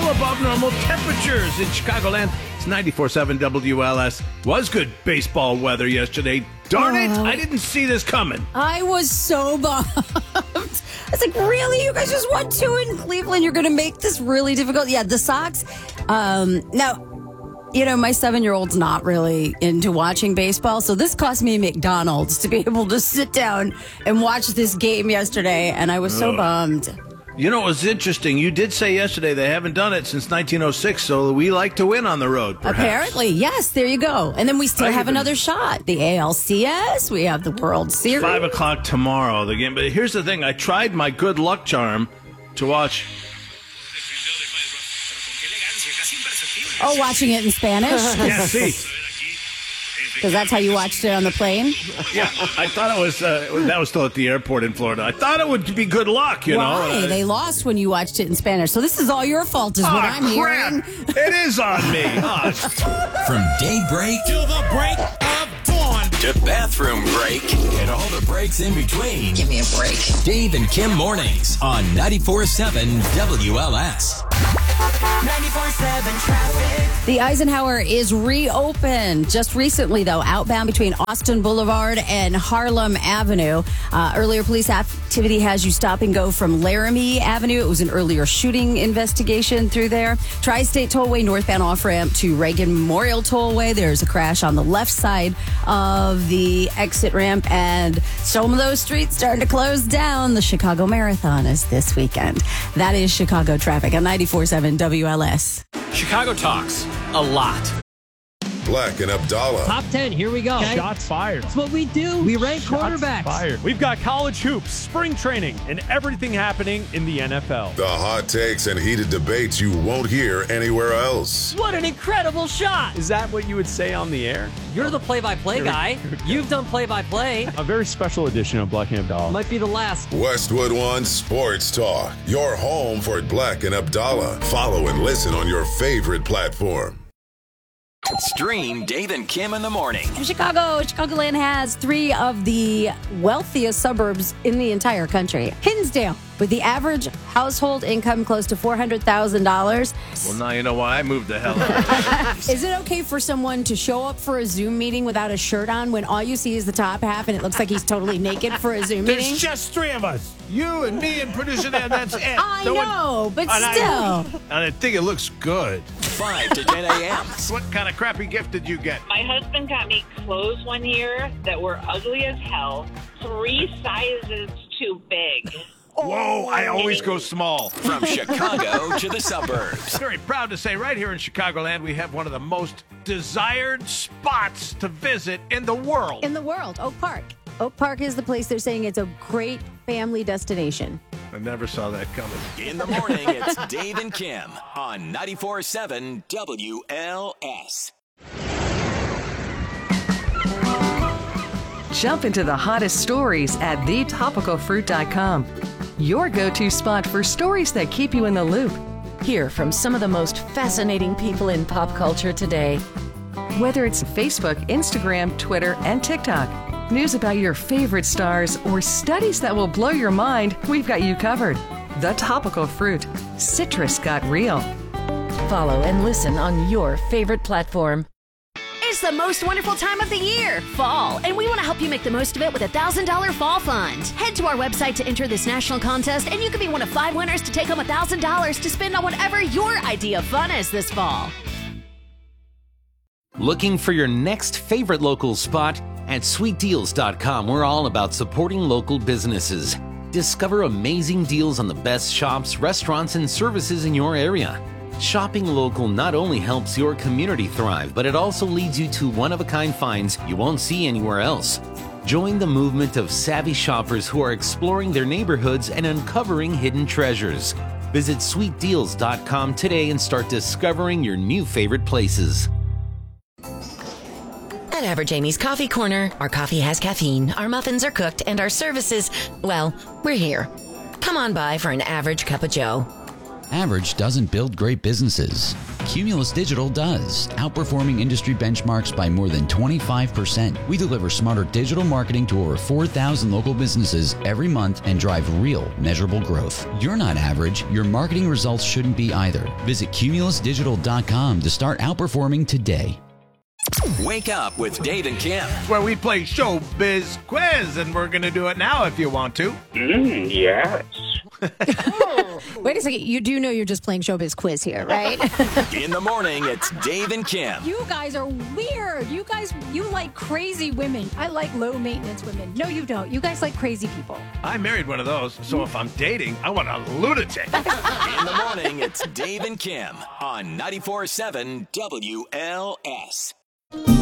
above normal temperatures in Chicagoland. It's 94.7 WLS. Was good baseball weather yesterday. Darn it, I didn't see this coming. I was so bummed. I was like, really? You guys just won 2 in Cleveland? You're going to make this really difficult? Yeah, the Sox. Now, you know, my 7-year-old's not really into watching baseball, so this cost me McDonald's to be able to sit down and watch this game yesterday, and I was so bummed. You know, it was interesting. You did say yesterday they haven't done it since 1906, so we like to win on the road, perhaps. Apparently, yes, there you go. And then we still have another shot. The ALCS, we have the World Series. 5 o'clock tomorrow, the game. But here's the thing. I tried my good luck charm to watch. Oh, watching it in Spanish? Yeah, see. Because that's how you watched it on the plane? Yeah, I thought it was, that was still at the airport in Florida. I thought it would be good luck, you know. Why? They lost when you watched it in Spanish. So this is all your fault is what I'm hearing. It is on me. From daybreak to the break of dawn to bathroom break and all the breaks in between. Give me a break. Dave and Kim mornings on 94.7 WLS. 94.7 traffic. The Eisenhower is reopened just recently, though, outbound between Austin Boulevard and Harlem Avenue. Earlier police activity has you stop and go from Laramie Avenue. It was an earlier shooting investigation through there. Tri-State Tollway northbound off-ramp to Reagan Memorial Tollway. There's a crash on the left side of the exit ramp, and some of those streets starting to close down. The Chicago Marathon is this weekend. That is Chicago traffic on 94.7 WLS. Chicago talks a lot. Black and Abdallah. Top 10, here we go. Okay. Shots fired. That's what we do. We rank quarterbacks. Fired. We've got college hoops, spring training, and everything happening in the NFL. The hot takes and heated debates you won't hear anywhere else. What an incredible shot. Is that what you would say on the air? You're the play-by-play guy. You've done play-by-play. A very special edition of Black and Abdallah. Might be the last. Westwood One Sports Talk. Your home for Black and Abdallah. Follow and listen on your favorite platform. Stream Dave and Kim in the morning. In Chicago, Chicagoland has 3 of the wealthiest suburbs in the entire country. Hinsdale, with the average household income close to $400,000. Well, now you know why I moved the hell out. Is it okay for someone to show up for a Zoom meeting without a shirt on when all you see is the top half and it looks like he's totally naked for a Zoom meeting? There's just 3 of us. You and me and producer Dan, that's it. I know, but still. And I think it looks good. 5 to 10 a.m. What kind of crappy gift did you get? My husband got me clothes one year that were ugly as hell, 3 sizes too big. Whoa, I always go small. From Chicago to the suburbs. Very proud to say right here in Chicagoland, we have one of the most desired spots to visit in the world. In the world, Oak Park. Oak Park is the place they're saying it's a great family destination. I never saw that coming. In the morning, it's Dave and Kim on 94.7 WLS. Jump into the hottest stories at thetopicalfruit.com. Your go-to spot for stories that keep you in the loop. Hear from some of the most fascinating people in pop culture today. Whether it's Facebook, Instagram, Twitter, and TikTok, news about your favorite stars, or studies that will blow your mind, we've got you covered. The Topical Fruit. Citrus got real. Follow and listen on your favorite platform. It's the most wonderful time of the year, fall, and we want to help you make the most of it with a $1,000 fall fund. Head to our website to enter this national contest, and you could be one of 5 winners to take home $1,000 to spend on whatever your idea of fun is this fall. Looking for your next favorite local spot? At sweetdeals.com, we're all about supporting local businesses. Discover amazing deals on the best shops, restaurants, and services in your area. Shopping local not only helps your community thrive, but it also leads you to one-of-a-kind finds you won't see anywhere else. Join the movement of savvy shoppers who are exploring their neighborhoods and uncovering hidden treasures. Visit sweetdeals.com today and start discovering your new favorite places. At Average Amy's Coffee Corner, our coffee has caffeine, our muffins are cooked, and our services, well, we're here. Come on by for an average cup of joe. Average doesn't build great businesses. Cumulus Digital does, outperforming industry benchmarks by more than 25%. We deliver smarter digital marketing to over 4,000 local businesses every month and drive real, measurable growth. You're not average. Your marketing results shouldn't be either. Visit cumulusdigital.com to start outperforming today. Wake up with Dave and Kim. Where we play Showbiz Quiz, and we're going to do it now if you want to. Yes. Wait a second. You do know you're just playing Showbiz Quiz here, right? In the morning, it's Dave and Kim. You guys are weird. You like crazy women. I like low maintenance women. No, you don't. You guys like crazy people. I married one of those, so if I'm dating, I want a lunatic. In the morning, it's Dave and Kim on 94.7 WLS.